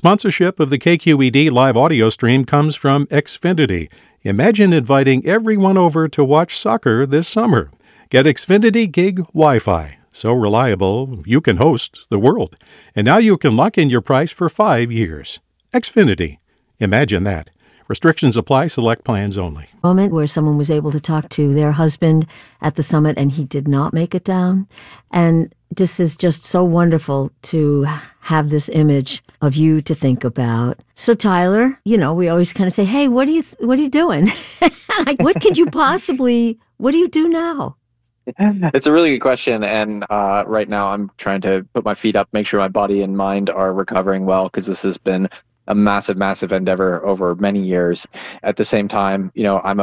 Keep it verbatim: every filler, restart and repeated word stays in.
Sponsorship of the K Q E D live audio stream comes from Xfinity. Imagine inviting everyone over to watch soccer this summer. Get Xfinity Gig Wi-Fi. So reliable, you can host the world. And now you can lock in your price for five years. Xfinity. Imagine that. Restrictions apply. Select plans only. Moment where someone was able to talk to their husband at the summit and he did not make it down. And this is just so wonderful to have this image of you to think about. So Tyler, you know, we always kind of say, hey, what are you, what are you doing? Like, what could you possibly, what do you do now? It's a really good question. And uh, right now I'm trying to put my feet up, make sure my body and mind are recovering well, because this has been a massive, massive endeavor over many years. At the same time, you know, I'm a